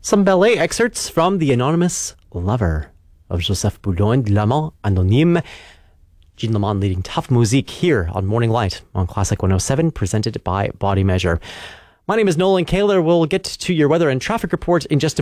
Some ballet excerpts from The Anonymous Lover of Joseph Boulogne de L'Amant Anonyme. Jean Lamont leading Tough Musique here on Morning Light on Classic 107, presented by Body Measure. My name is Nolan Kaler. We'll get to your weather and traffic report in just a